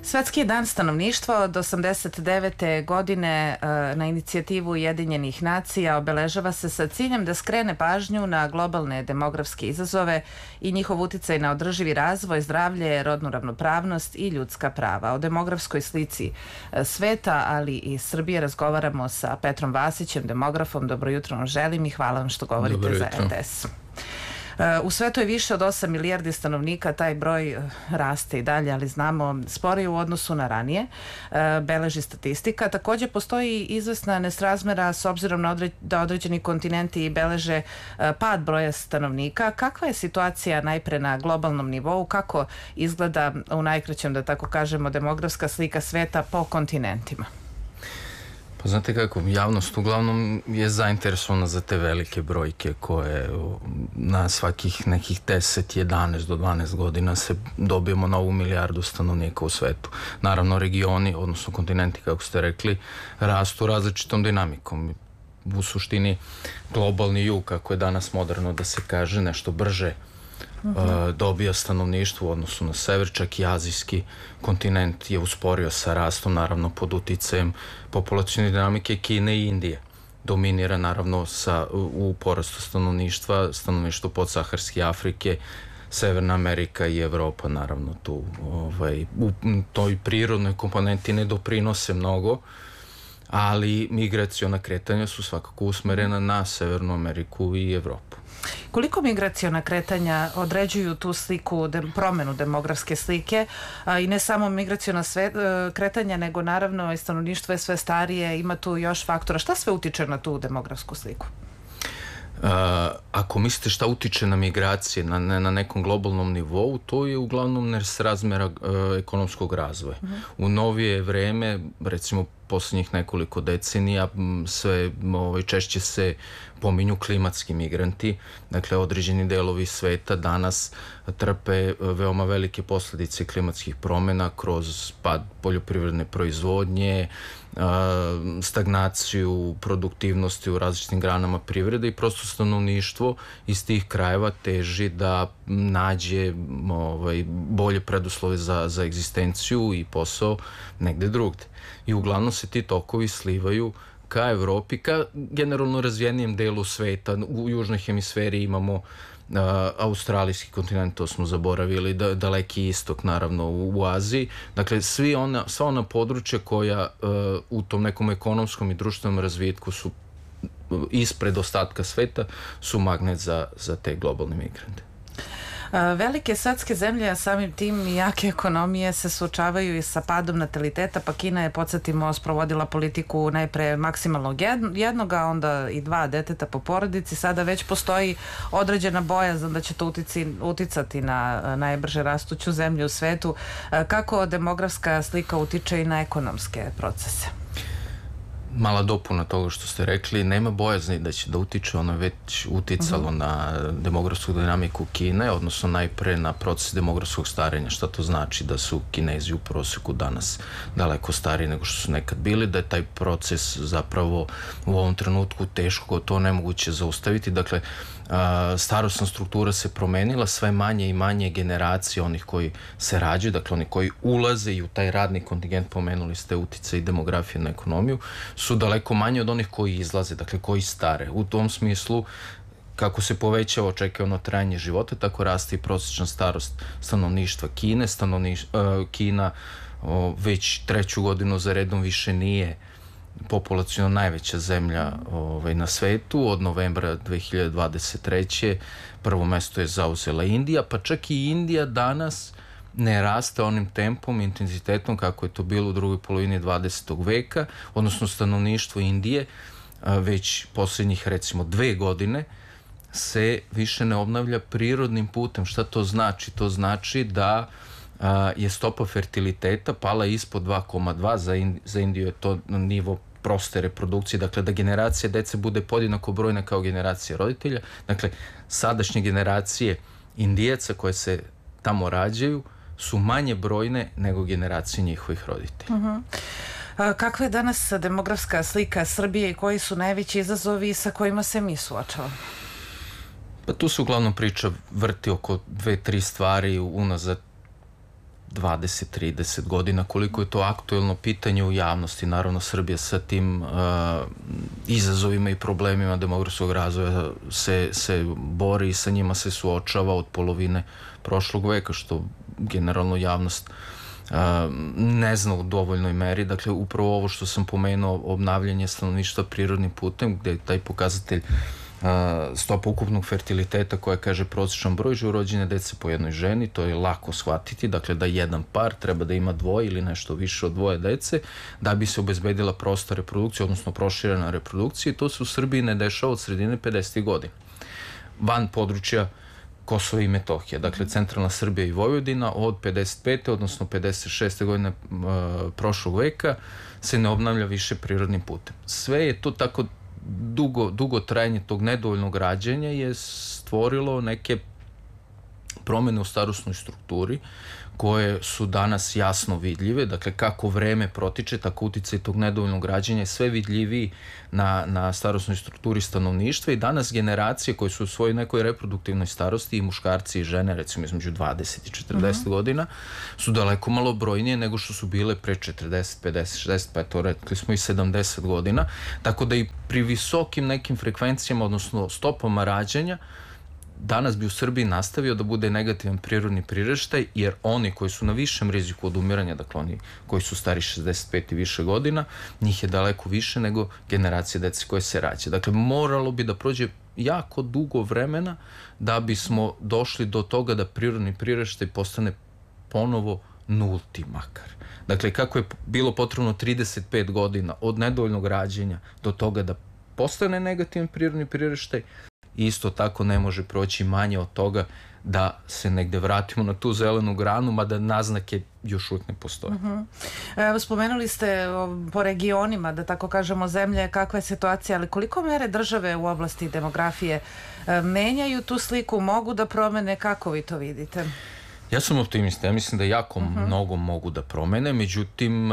Svetski dan stanovništva od 89. godine na inicijativu Ujedinjenih nacija obeležava se sa ciljem da skrene pažnju na globalne demografske izazove i njihov uticaj na održivi razvoj, zdravlje, rodnu ravnopravnost i ljudska prava. O demografskoj slici sveta, ali i Srbije razgovaramo sa Petrom Vasićem, demografom. Dobro jutro vam želim i hvala vam što govorite za RTS. U svetu je više od 8 milijardi stanovnika, taj broj raste i dalje, ali znamo sporije u odnosu na ranije, beleži statistika. Također postoji izvesna nesrazmera s obzirom na da određeni kontinenti beleže pad broja stanovnika. Kakva je situacija najpre na globalnom nivou, kako izgleda u najkraćem, da tako kažemo, demografska slika sveta po kontinentima? Pa znate kako, javnost uglavnom je zainteresovana za te velike brojke koje na svakih nekih 10, 11 do 12 godina se dobijemo novu milijardu stanovnika u svetu. Naravno, regioni, odnosno kontinenti, kako ste rekli, rastu različitom dinamikom. U suštini, globalni jug, kako je danas moderno da se kaže, nešto brže dobija stanovništvo u odnosu na sever, čak i azijski kontinent je usporio sa rastom, naravno pod uticajem populacione dinamike Kine i Indije. Dominira naravno u porastu stanovništvo podsaharske Afrike, Severna Amerika i Evropa naravno tu u toj prirodnoj komponenti ne doprinose mnogo, ali migraciona kretanja su svakako usmerena na Severnu Ameriku i Evropu. Koliko migraciona kretanja određuju tu sliku, promenu demografske slike, i ne samo migraciona kretanja, nego naravno i stanovništvo je sve starije, ima tu još faktora. Šta sve utiče na tu demografsku sliku? Ako mislite šta utiče na migracije na nekom globalnom nivou, to je uglavnom nesrazmera ekonomskog razvoja. U novije vreme, recimo posljednjih nekoliko decenija, sve češće se pominju klimatski migranti. Dakle, određeni delovi sveta danas trpe veoma velike posljedice klimatskih promjena kroz pad poljoprivredne proizvodnje, stagnaciju produktivnosti u različitim granama privrede i prosto stanovništvo iz tih krajeva teži da nađe bolje preduslove za egzistenciju i posao negde drugde. I uglavnom se ti tokovi slivaju ka Evropi, ka generalno razvijenijem delu sveta. U južnoj hemisferi imamo australijski kontinent, to smo zaboravili, daleki istok naravno u Aziji. Dakle, sva ona područja koja u tom nekom ekonomskom i društvenom razvitku su ispred ostatka sveta su magnet za te globalne migrante. Velike svetske zemlje, a samim tim i jake ekonomije se suočavaju i sa padom nataliteta, pa Kina je, podsjetimo, sprovodila politiku najpre maksimalnog jednog, a onda i 2 deteta po porodici. Sada već postoji određena bojazan da će to uticati na najbrže rastuću zemlju u svetu. Kako demografska slika utiče i na ekonomske procese? Mala dopuna toga što ste rekli, nema bojazni da će da utiče, ono je već uticalo na demografsku dinamiku Kine, odnosno najpre na proces demografskog starenja. Šta to znači? Da su Kinezi u proseku danas daleko stariji nego što su nekad bili, da je taj proces zapravo u ovom trenutku teško, to nemoguće zaustaviti. Dakle, starosna struktura se promenila, sve manje i manje generacije onih koji se rađaju, dakle oni koji ulaze i u taj radni kontingent, pomenuli ste uticaj demografije na ekonomiju, su daleko manje od onih koji izlaze, dakle koji stare. U tom smislu, kako se povećava očekivano trajanje života, tako raste i prosječna starost stanovništva Kine. Kina već 3. godinu za redom više nije populaciono najveća zemlja na svetu. Od novembra 2023. prvo mesto je zauzela Indija, pa čak i Indija danas ne raste onim tempom, intenzitetom kako je to bilo u drugoj polovini 20. veka, odnosno stanovništvo Indije već posljednjih recimo 2 godine se više ne obnavlja prirodnim putem. Šta to znači? To znači da je stopa fertiliteta pala ispod 2,2, za Indiju je to nivo proste reprodukcije, dakle da generacija dece bude podjednako brojna kao generacija roditelja. Dakle, sadašnje generacije Indijaca koje se tamo rađaju su manje brojne nego generacije njihovih roditelja. Kakva je danas demografska slika Srbije i koji su najveći izazovi sa kojima se mi suočavamo? Pa tu se uglavnom priča vrti oko 2-3 stvari unazad 20-30 godina, koliko je to aktuelno pitanje u javnosti. Naravno, Srbija sa tim izazovima i problemima demografskog razvoja se bori i sa njima se suočava od polovine prošlog veka, što generalno javnost ne zna u dovoljnoj meri. Dakle, upravo ovo što sam pomenuo, obnavljanje stanovništva prirodnim putem, gde je taj pokazatelj stopa ukupnog fertiliteta koja kaže prosječan broj živorođene dece po jednoj ženi, to je lako shvatiti, dakle da jedan par treba da ima dvoje ili nešto više od dvoje dece da bi se obezbedila prosta reprodukcija, odnosno proširena reprodukcija, i to se u Srbiji ne dešava od sredine 50. godina. Van područja Kosova i Metohije, dakle centralna Srbija i Vojvodina od 55. odnosno 56. godine prošlog veka se ne obnavlja više prirodnim putem. Sve je to tako dugo trajanje tog nedovoljnog rađenja je stvorilo neke promene u starosnoj strukturi koje su danas jasno vidljive. Dakle, kako vreme protiče, tako uticaj tog nedovoljnog rađenja je sve vidljiviji na starosnoj strukturi stanovništva, i danas generacije koje su u svojoj nekoj reproduktivnoj starosti, i muškarci i žene, recimo između 20 i 40 godina, su daleko malo brojnije nego što su bile pre 40, 50, 60, pa to rekli smo i 70 godina, tako da i pri visokim nekim frekvencijama, odnosno stopama rađanja, danas bi u Srbiji nastavio da bude negativan prirodni priraštaj, jer oni koji su na višem riziku od umiranja, dakle oni koji su stari 65 i više godina, njih je daleko više nego generacije dece koje se rađa. Dakle, moralo bi da prođe jako dugo vremena da bismo došli do toga da prirodni priraštaj postane ponovo nulti makar. Dakle, kako je bilo potrebno 35 godina od nedovoljnog rađenja do toga da postane negativan prirodni priraštaj, isto tako ne može proći manje od toga da se negde vratimo na tu zelenu granu, mada naznake još uvijek ne postoje. Evo, spomenuli ste po regionima, da tako kažemo, zemlje, kakva je situacija, ali koliko mere države u oblasti demografije menjaju tu sliku, mogu da promene, kako vi to vidite? Ja sam optimista, ja mislim da jako mnogo mogu da promene, međutim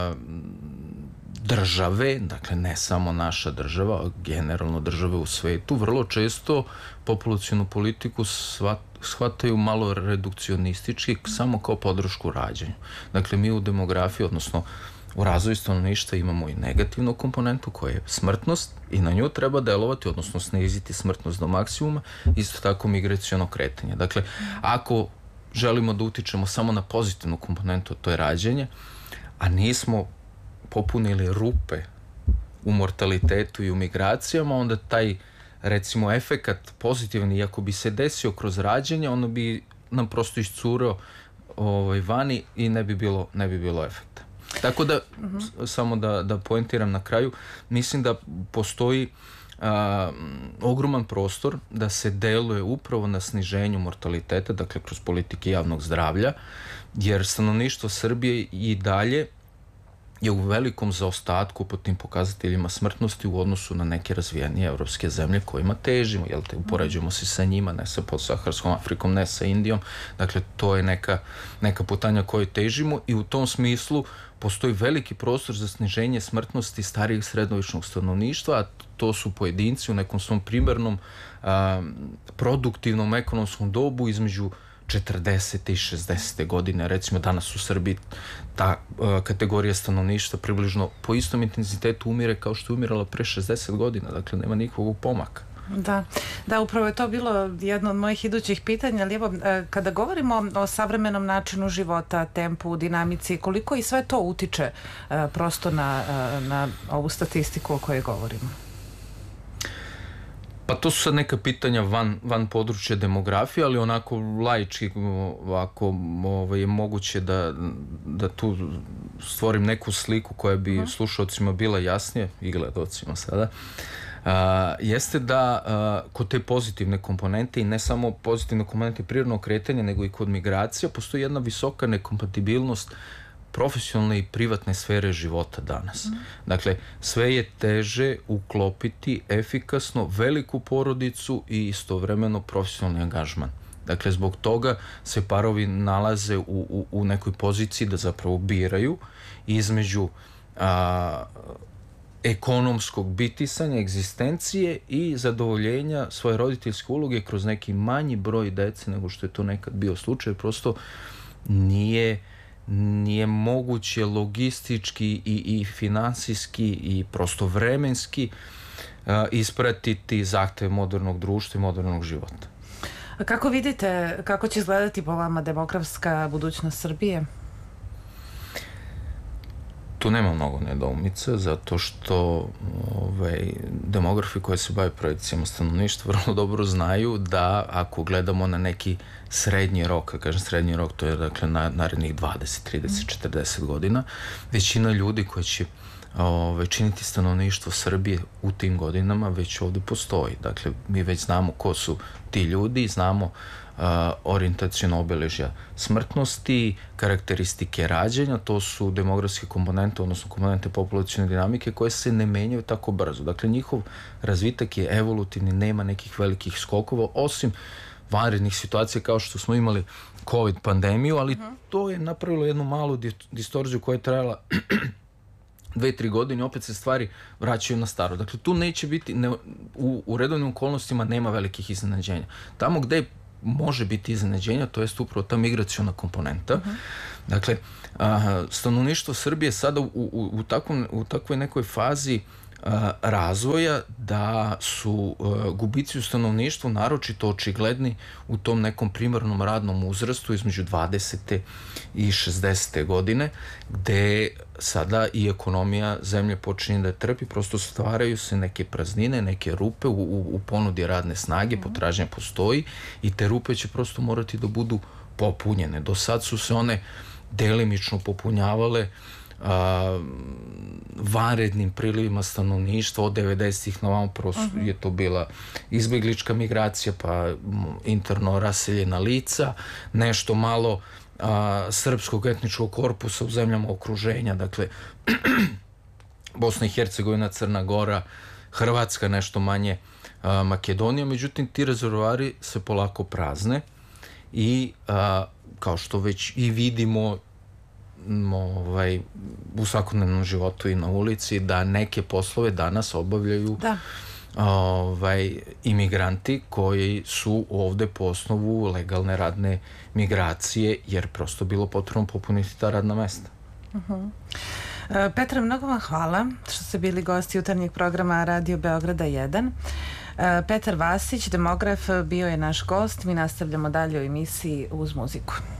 države, dakle ne samo naša država, generalno države u svetu, vrlo često populacionu politiku shvataju malo redukcionistički, samo kao podršku rađanju. Dakle, mi u demografiji, odnosno u razvoju stanovništva, imamo i negativnu komponentu koja je smrtnost, i na nju treba delovati, odnosno sniziti smrtnost do maksimuma, isto tako migraciono kretanje. Dakle, ako želimo da utičemo samo na pozitivnu komponentu, to je rađenje, a nismo popunili rupe u mortalitetu i u migracijama, onda taj, recimo, efekat pozitivni, iako bi se desio kroz rađenje, ono bi nam prosto iscurao vani i ne bi bilo efekta. Tako da, samo da poentiram na kraju, mislim da postoji ogroman prostor da se deluje upravo na sniženju mortaliteta, dakle kroz politike javnog zdravlja, jer stanovništvo Srbije i dalje je u velikom zaostatku po tim pokazateljima smrtnosti u odnosu na neke razvijenije evropske zemlje kojima težimo, jel te, upoređujemo se sa njima, ne sa podsaharskom Afrikom, ne sa Indijom, dakle to je neka putanja koju težimo, i u tom smislu postoji veliki prostor za sniženje smrtnosti starijeg srednjovečnog stanovništva, a to su pojedinci u nekom svom primarnom produktivnom ekonomskom dobu između 40. i 60. godine. Recimo, danas u Srbiji ta kategorija stanovništva približno po istom intenzitetu umire kao što je umirala pre 60 godina. Dakle, nema nikakvog pomaka. Da, upravo je to bilo jedno od mojih idućih pitanja, ali evo, kada govorimo o savremenom načinu života, tempu, dinamici, koliko i sve to utiče prosto na ovu statistiku o kojoj govorimo? Pa to su sad neka pitanja van područja demografije, ali onako laički, ako je moguće da tu stvorim neku sliku koja bi slušalcima bila jasnije, i gledalcima sada, jeste da kod te pozitivne komponente, i ne samo pozitivne komponente prirodnog kretanja, nego i kod migracija, postoji jedna visoka nekompatibilnost profesionalne i privatne sfere života danas. Dakle, sve je teže uklopiti efikasno veliku porodicu i istovremeno profesionalni angažman. Dakle, zbog toga se parovi nalaze u nekoj poziciji da zapravo biraju između ekonomskog bitisanja, egzistencije i zadovoljenja svoje roditeljske uloge kroz neki manji broj dece nego što je to nekad bio slučaj. Prosto nije moguće logistički i finansijski i prosto vremenski ispratiti zahteve modernog društva i modernog života. A kako vidite, kako će izgledati po vama demografska budućnost Srbije? Tu nema mnogo nedoumica, zato što demografi koji se bave projekcijama stanovništva vrlo dobro znaju da ako gledamo na neki srednji rok, kažem srednji rok, to je dakle narednih 20, 30, 40 godina, većina ljudi koji će činiti stanovništvo Srbije u tim godinama već ovde postoji. Dakle, mi već znamo ko su ti ljudi, znamo orijentacijono obeležja smrtnosti, karakteristike rađanja, to su demografske komponente, odnosno komponente populacione dinamike koje se ne menjaju tako brzo. Dakle, njihov razvitak je evolutivni, nema nekih velikih skokova, osim vanrednih situacija kao što smo imali COVID pandemiju, ali to je napravilo jednu malu distorziju koja je trajala 2-3 godine, opet se stvari vraćaju na staro. Dakle, tu neće biti, u redovnim okolnostima nema velikih iznenađenja. Tamo gde može biti iznenađenja, to jest upravo ta migraciona komponenta. Dakle, stanovništvo Srbije sada u takvoj nekoj fazi razvoja da su gubici u stanovništvu naročito očigledni u tom nekom primarnom radnom uzrastu između 20. i 60. godine, gde sada i ekonomija zemlje počinje da trpi, prosto stvaraju se neke praznine, neke rupe u ponudi radne snage, potražnja postoji i te rupe će prosto morati da budu popunjene. Do sad su se one delimično popunjavale vanrednim prilivima stanovništva od 90-ih na ovamo, prvo je to bila izbeglička migracija, pa interno raseljena lica, nešto malo srpskog etničkog korpusa u zemljama okruženja, dakle Bosna i Hercegovina, Crna Gora, Hrvatska, nešto manje Makedonija, međutim ti rezervoari se polako prazne i kao što već i vidimo u svakodnevnom životu i na ulici, da neke poslove danas obavljaju imigranti koji su ovde po osnovu legalne radne migracije, jer prosto bilo potrebno popuniti ta radna mesta. Petra, mnogo vam hvala što ste bili gosti jutarnjeg programa Radio Beograda 1. Petar Vasić, demograf, bio je naš gost. Mi nastavljamo dalje u emisiji uz muziku.